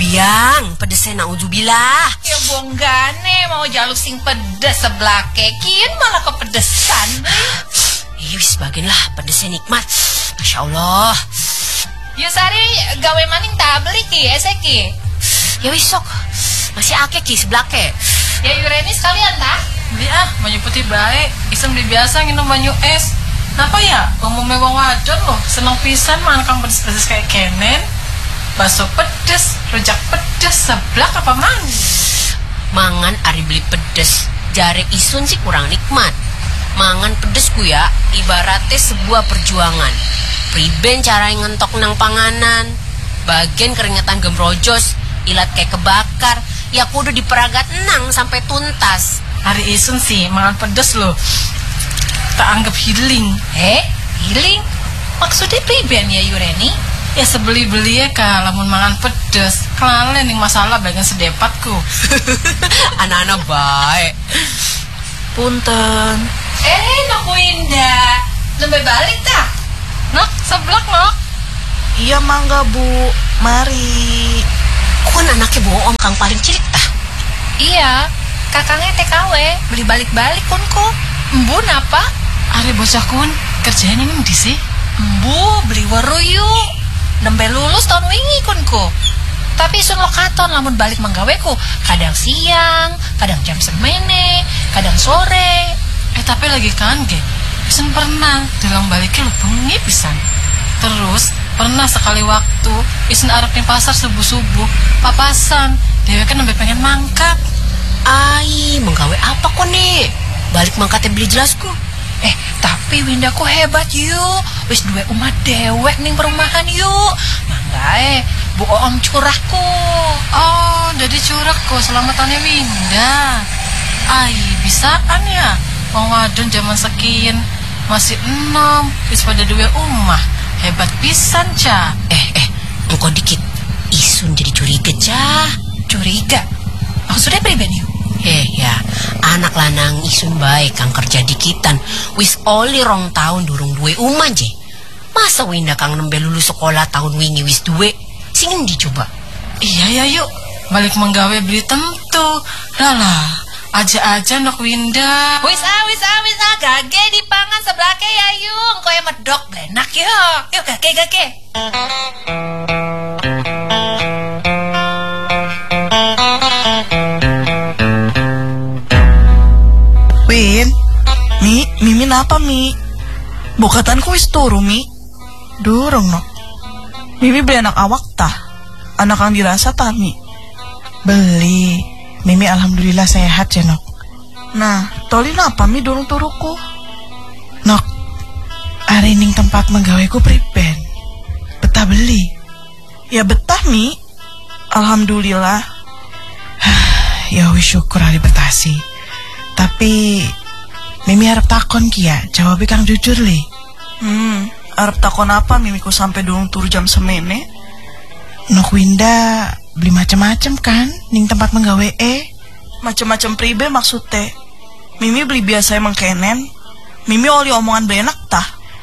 biang, pedesnya nauzubillah. Ya bonggane mau jaluk sing pedes sebelah kekin malah kepedesan. Wis bagian lah, pedesnya nikmat. Masya Allah. Ya sari gawe maning tak beli ki, eseki. Ya wis sok, masih akeh ki sebelah ke. Ya Yureni sekalian tak? Beli banyu putih baik. Iseng beli biasa nginum banyu es. Kenapa ya? Umumnya wong wadon loh, seneng pisan makan pedes-pedes kayak kenen. Bakso pedes, rujak pedes, seblak apa manis? Mangan ari beli pedes, jare isun sih kurang nikmat. Mangan pedesku ya, ibaratnya sebuah perjuangan. Priben cara ngentok nang panganan. Bagian keringetan gemrojos, ilat kayak kebakar. Ya kudu diperagat nang sampai tuntas. Hari isun sih makan pedes loh. Tak anggap healing. Healing? Maksudnya priben ya Yureni? Ya sebeli-beli ya kak, lamun mangan pedes. Kelalen nih masalah bagian sedepatku. Anak-anak baik. Punten. Naku Indah. Nembe balik tak? Nok, seblak nok. Iya mangga bu, mari. Kun anaknya bohong kang paling cilik tah. Iya, kakangnya TKW, beli balik-balik kunku. Embu napa? Are bocah kun, kerjanya ini di sih. Embu beli weru yuk. Nembe lulus tahun wingi kunku. Tapi isun lokaton lamun balik menggaweku. Kadang siang, kadang jam semene, kadang sore. Tapi lagi kan ge. Isun pernah dalam baliknya lu bengi pisan. Terus pernah sekali waktu isun arep ning pasar subuh-subuh papasan. Dewe kan nembe pengen mangkat. Ai, menggawe apa kok nih? Balik mangkatnya beli jelasku. Tapi Windaku hebat yuk. Wis duwe umat dewek ning perumahan yuk. Manggae, Bu Om curahku. Oh, jadi curahku selamatannya Winda. Ai, bisaan ya. Wong wadon zaman sekian masih 6, wis pada duwe umah. Hebat pisan, Ca. Engkau dikit. Isun jadi curiga, Cah. Curiga? Maksudnya priben yuk? Ya, anak lanang isun baik kang kerja dikitan. Wis oli rong tahun durung duwe umah je. Masa Winda kang nembe lulus sekolah tahun wingi wis duwe? Sing endi coba? Iya ya yuk. Balik menggawe beli tentu. Lah, aja nok Winda. Wis gage dipangan sebelah ke ya yung. Koe medok blenak yuk. Yuk gage. Win, Mimin apa Mi? Bukatanku wis turu Mi. Durung no. Mimi beli anak awak tah. Anak yang dirasa tah Mi. Beli. Mimi alhamdulillah sehat ya nok. Nah, tolin apa Mi durung turuku? Nok, hari ning tempat menggaweku priben. Betah beli. Ya betah Mi. Alhamdulillah. Ya wis syukur hari betah sih. Tapi Mimi harap takon kia, jawabnya kang jujur li. Harap takon apa Mimiku sampai durung turu jam semene? Nok Winda beli macem-macem kan ning tempat menggawe macem-macem pribe maksudnya. Mimi beli biasa emang kenen. Mimi oli omongan benak tah.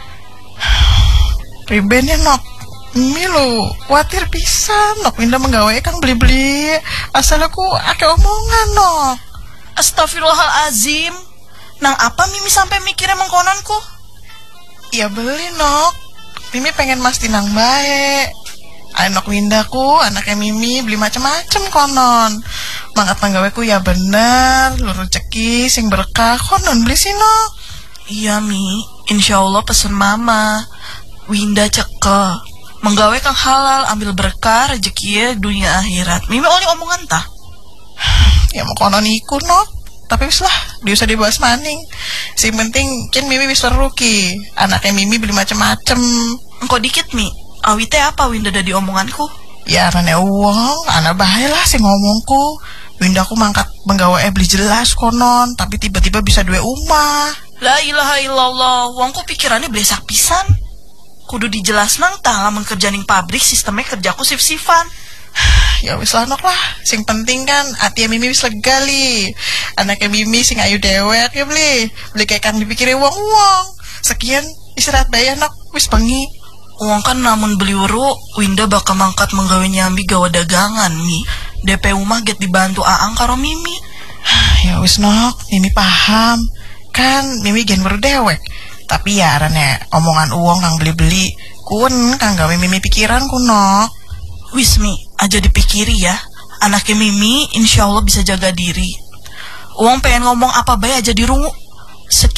Priben ya nok. Mimi lo khawatir pisan nok Winda menggawe kang beli-beli. Asal aku ada omongan nok. Astagfirullahalazim. Nang apa Mimi sampai mikirnya mengkononku? Ya beli nok. Mimi pengen masti nang baik. Anak Windaku, anaknya Mimi beli macam-macam konon. Mangkat manggaweku ya bener, lu rezeki sing berkah konon beli sino. Iya Mi, insyaallah pesen mama. Winda ceke. Menggawe kang halal, ambil berkah rezeki dunia akhirat. Mimi oli omongan tah. Ya mau konon iku nok. Tapi wis lah, dia usah dibahas maning. Sing penting kan Mimi wis ruki. Anaknya Mimi beli macam-macam. Engkau dikit Mi. Awite apa Winda ada di omonganku? Ya rane uang, anak bahaya lah sing ngomongku. Winda aku mangkat menggawe beli jelas konon, tapi tiba-tiba bisa duwe umah. La ilaha illallah, uangku pikirannya blesak pisan. Kudu dijelas nang tah lamun kerja ning pabrik sistemnya kerjaku sif-sifan. Ya wis lah nok lah, sing penting kan hati Mimi wis lega li. Anaknya Mimi sing ayu dewek ya beli kayak kan dipikirin uang. Sekian istirahat bayar nok, wis bengi. Uang kan namun beli weru, Winda bakal mangkat menggawe nyambi gawa dagangan, Mi. DP rumah get dibantu Aang karo Mimi. Ya wis nok, Mimi paham. Kan Mimi gen berdewek. Tapi ya rane omongan uang kang beli-beli, kun kang gawe Mimi pikiran ku nok. Wis Mi, aja dipikiri ya. Anaknya Mimi insya Allah bisa jaga diri. Uang pengen ngomong apa bae aja dirungu.